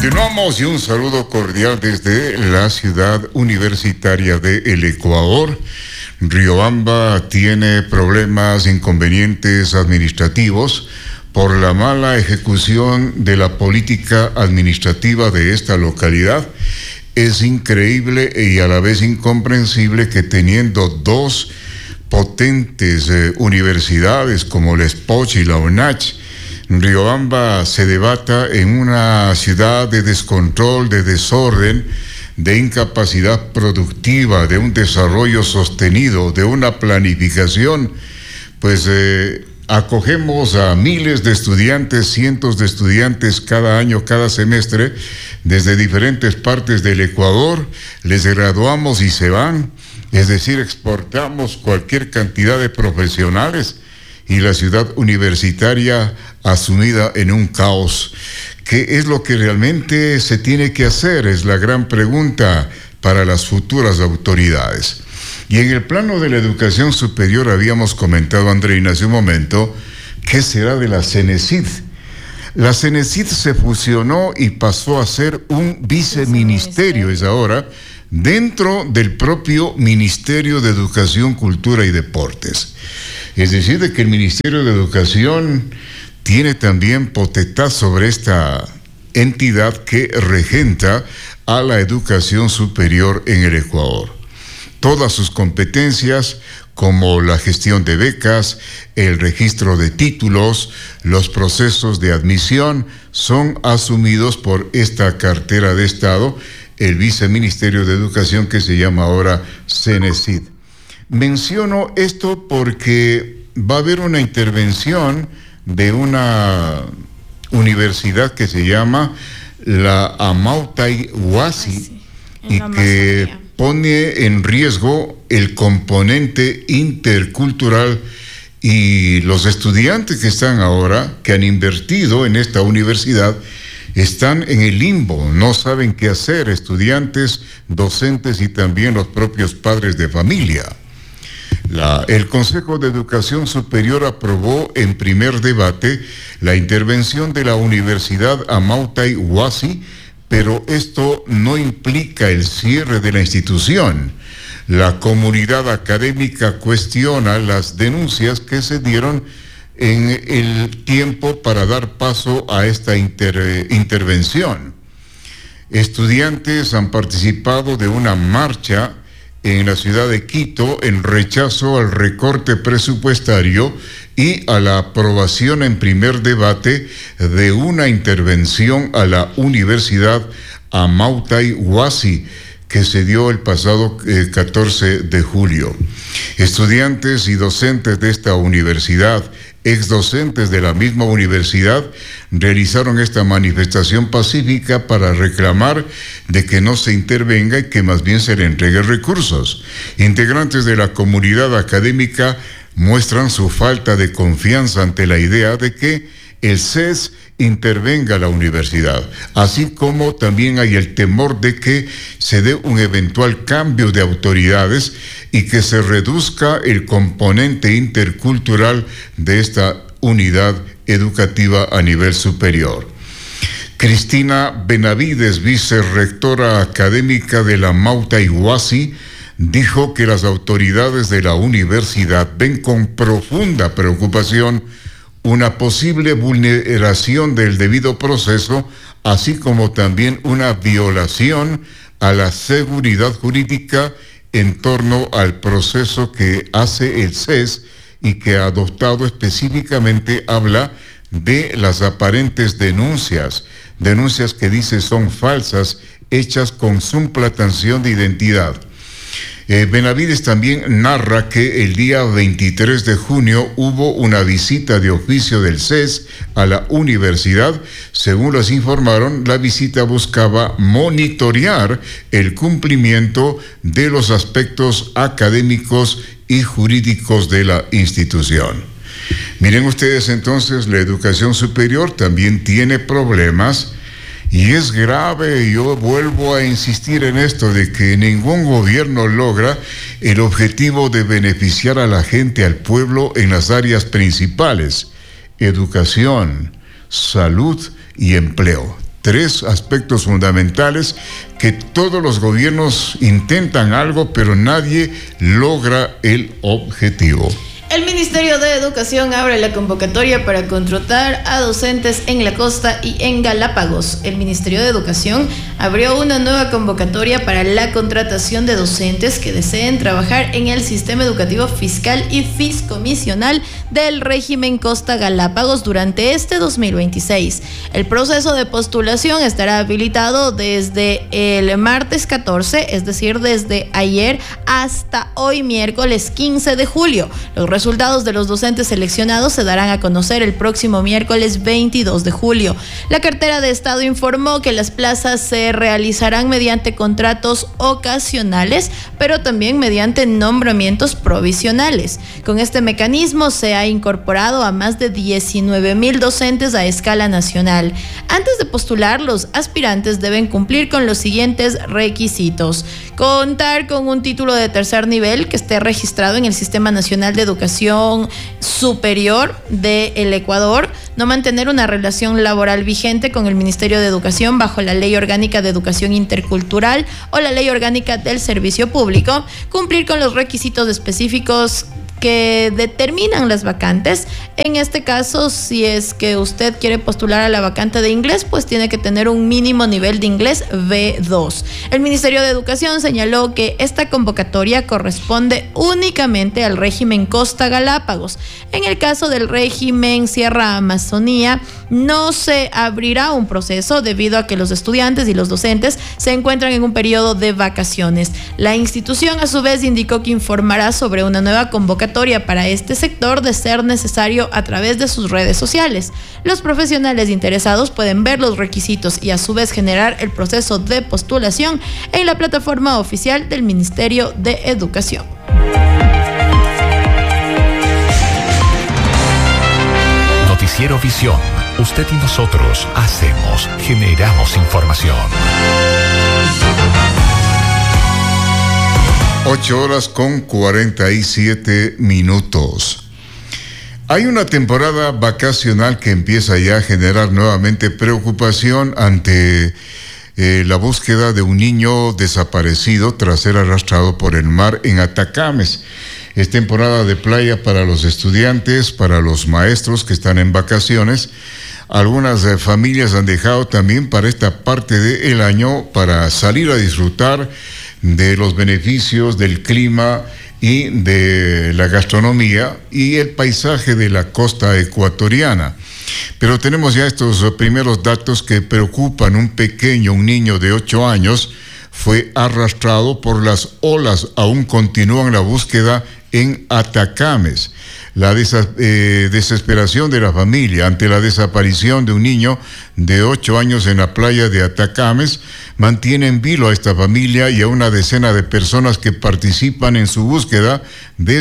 Continuamos y un saludo cordial desde la ciudad universitaria de El Ecuador. Riobamba tiene problemas, inconvenientes administrativos por la mala ejecución de la política administrativa de esta localidad. Es increíble y a la vez incomprensible que teniendo dos potentes universidades como la SPOCH y la UNACH, Riobamba se debata en una ciudad de descontrol, de desorden, de incapacidad productiva, de un desarrollo sostenido, de una planificación. Pues acogemos a miles de estudiantes, cientos de estudiantes cada año, cada semestre, desde diferentes partes del Ecuador. Les graduamos y se van, es decir, exportamos cualquier cantidad de profesionales y la ciudad universitaria asumida en un caos. ¿Qué es lo que realmente se tiene que hacer? Es la gran pregunta para las futuras autoridades. Y en el plano de la educación superior habíamos comentado, Andreina, hace un momento, ¿qué será de la CENESID? La CENESID se fusionó y pasó a ser un viceministerio, es ahora, dentro del propio Ministerio de Educación, Cultura y Deportes. Es decir, de que el Ministerio de Educación tiene también potestad sobre esta entidad que regenta a la educación superior en el Ecuador. Todas sus competencias, como la gestión de becas, el registro de títulos, los procesos de admisión, son asumidos por esta cartera de Estado, el Viceministerio de Educación, que se llama ahora CENESID. Menciono esto porque va a haber una intervención de una universidad que se llama la Amautay Huasi y que pone en riesgo el componente intercultural, y los estudiantes que están ahora, que han invertido en esta universidad, están en el limbo, no saben qué hacer, estudiantes, docentes y también los propios padres de familia. El Consejo de Educación Superior aprobó en primer debate la intervención de la Universidad Amautay Huasi, pero esto no implica el cierre de la institución. La comunidad académica cuestiona las denuncias que se dieron en el tiempo para dar paso a esta intervención. Estudiantes han participado de una marcha en la ciudad de Quito en rechazo al recorte presupuestario y a la aprobación en primer debate de una intervención a la Universidad Amautay Huasi que se dio el pasado 14 de julio. Estudiantes y docentes de esta universidad, exdocentes de la misma universidad, realizaron esta manifestación pacífica para reclamar de que no se intervenga y que más bien se le entregue recursos. Integrantes de la comunidad académica muestran su falta de confianza ante la idea de que el CES intervenga a la universidad, así como también hay el temor de que se dé un eventual cambio de autoridades y que se reduzca el componente intercultural de esta unidad educativa a nivel superior. Cristina Benavides, vicerrectora académica de la Amautay Huasi, dijo que las autoridades de la universidad ven con profunda preocupación una posible vulneración del debido proceso, así como también una violación a la seguridad jurídica en torno al proceso que hace el CES y que ha adoptado específicamente, habla de las aparentes denuncias que dice son falsas, hechas con suplantación de identidad. Benavides también narra que el día 23 de junio hubo una visita de oficio del CES a la universidad. Según les informaron, la visita buscaba monitorear el cumplimiento de los aspectos académicos y jurídicos de la institución. Miren ustedes entonces, la educación superior también tiene problemas. Y es grave, yo vuelvo a insistir en esto, de que ningún gobierno logra el objetivo de beneficiar a la gente, al pueblo, en las áreas principales: educación, salud y empleo. tres aspectos fundamentales que todos los gobiernos intentan algo, pero nadie logra el objetivo. El Ministerio de Educación abre la convocatoria para contratar a docentes en la costa y en Galápagos. El Ministerio de Educación abrió una nueva convocatoria para la contratación de docentes que deseen trabajar en el sistema educativo fiscal y fiscomisional del régimen Costa Galápagos durante este 2026. El proceso de postulación estará habilitado desde el martes 14, es decir, desde ayer hasta hoy miércoles 15 de julio. Los resultados de los docentes seleccionados se darán a conocer el próximo miércoles 22 de julio. La cartera de Estado informó que las plazas se realizarán mediante contratos ocasionales, pero también mediante nombramientos provisionales. Con este mecanismo se ha incorporado a más de 19,000 docentes a escala nacional. Antes de postular, los aspirantes deben cumplir con los siguientes requisitos: contar con un título de tercer nivel que esté registrado en el Sistema Nacional de Educación Superior del Ecuador, no mantener una relación laboral vigente con el Ministerio de Educación bajo la Ley Orgánica de Educación Intercultural o la Ley Orgánica del Servicio Público, cumplir con los requisitos específicos que determinan las vacantes. En este caso, si es que usted quiere postular a la vacante de inglés, pues tiene que tener un mínimo nivel de inglés B2. El Ministerio de Educación señaló que esta convocatoria corresponde únicamente al régimen Costa Galápagos. En el caso del régimen Sierra Amazonía, no se abrirá un proceso debido a que los estudiantes y los docentes se encuentran en un periodo de vacaciones. La institución, a su vez, indicó que informará sobre una nueva convocatoria para este sector de ser necesario a través de sus redes sociales. Los profesionales interesados pueden ver los requisitos y a su vez generar el proceso de postulación en la plataforma oficial del Ministerio de Educación. Noticiero Visión. Usted y nosotros generamos información. 8:47. Hay una temporada vacacional que empieza ya a generar nuevamente preocupación ante la búsqueda de un niño desaparecido tras ser arrastrado por el mar en Atacames. Es temporada de playa para los estudiantes, para los maestros que están en vacaciones. Algunas familias han dejado también para esta parte del año para salir a disfrutar de los beneficios del clima y de la gastronomía y el paisaje de la costa ecuatoriana. Pero tenemos ya estos primeros datos que preocupan. Un niño de 8 años, fue arrastrado por las olas. Aún continúan la búsqueda en Atacames. La desesperación de la familia ante la desaparición de un niño de 8 años en la playa de Atacames mantiene en vilo a esta familia y a una decena de personas que participan en su búsqueda